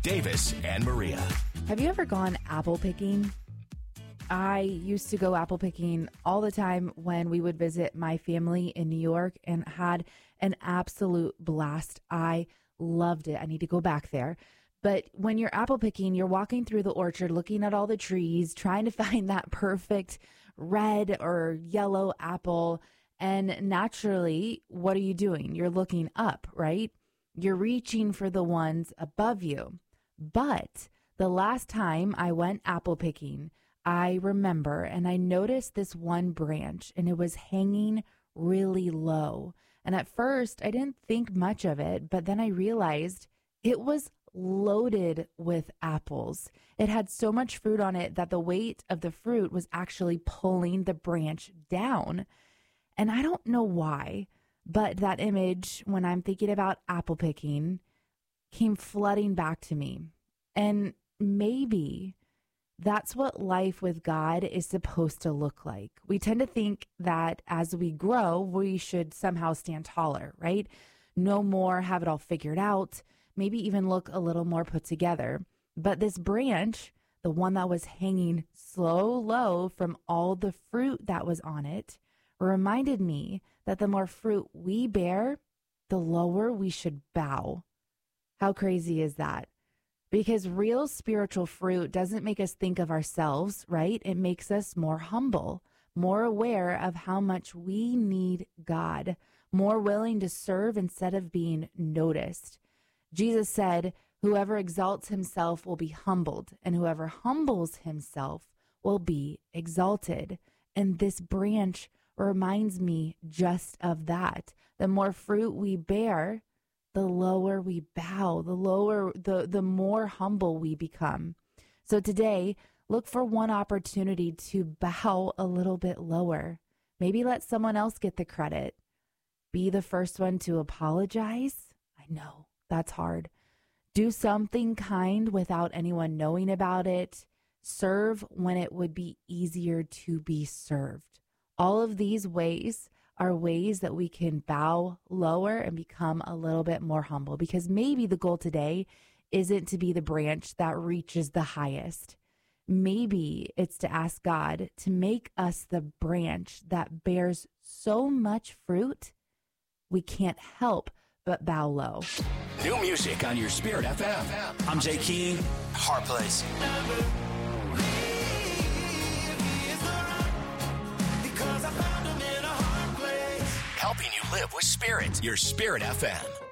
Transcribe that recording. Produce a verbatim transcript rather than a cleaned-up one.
Davis and Maria. Have you ever gone apple picking? I used to go apple picking all the time when we would visit my family in New York and had an absolute blast. I loved it. I need to go back there. But when you're apple picking, you're walking through the orchard, looking at all the trees, trying to find that perfect red or yellow apple. And naturally, what are you doing? You're looking up, right? You're reaching for the ones above you. But the last time I went apple picking, I remember and I noticed this one branch and it was hanging really low. And at first I didn't think much of it, but then I realized it was loaded with apples. It had so much fruit on it that the weight of the fruit was actually pulling the branch down. And I don't know why, but that image, when I'm thinking about apple picking, came flooding back to me. And maybe that's what life with God is supposed to look like. We tend to think that as we grow, we should somehow stand taller, right? No more, have it all figured out, maybe even look a little more put together. But this branch, the one that was hanging so low from all the fruit that was on it, reminded me that the more fruit we bear, the lower we should bow. How crazy is that? Because real spiritual fruit doesn't make us think of ourselves, right? It makes us more humble, more aware of how much we need God, more willing to serve instead of being noticed. Jesus said, whoever exalts himself will be humbled, and whoever humbles himself will be exalted. And this branch reminds me just of that. The more fruit we bear, the lower we bow, the lower, the, the more humble we become. So today, look for one opportunity to bow a little bit lower. Maybe let someone else get the credit. Be the first one to apologize. I know, that's hard. Do something kind without anyone knowing about it. Serve when it would be easier to be served. All of these ways are ways that we can bow lower and become a little bit more humble, because maybe the goal today isn't to be the branch that reaches the highest. Maybe it's to ask God to make us the branch that bears so much fruit we can't help but bow low. New music on your Spirit F M. I'm Jay King, Heart Place. Helping you live with Spirit, your Spirit F M.